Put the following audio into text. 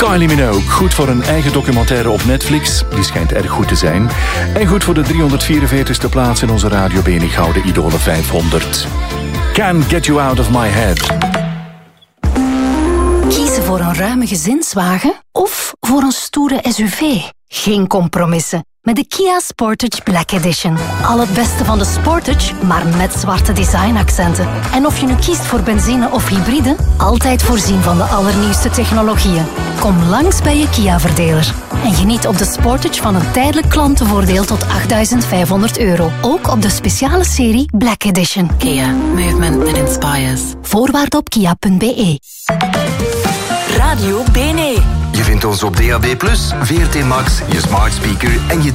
Kylie Minogue, goed voor een eigen documentaire op Netflix. Die schijnt erg goed te zijn. En goed voor de 344ste plaats in onze Radio BNI Gouden Idolen 500. Can't Get You Out of My Head. Kiezen voor een ruime gezinswagen of voor een stoere SUV? Geen compromissen. Met de Kia Sportage Black Edition. Al het beste van de Sportage, maar met zwarte designaccenten. En of je nu kiest voor benzine of hybride, altijd voorzien van de allernieuwste technologieën. Kom langs bij je Kia-verdeler. En geniet op de Sportage van een tijdelijk klantenvoordeel tot €8.500. Ook op de speciale serie Black Edition. Kia. Movement that inspires. Voorwaarden op kia.be. Radio BNE. Je vindt ons op DAB+, VRT Max, je smart speaker en je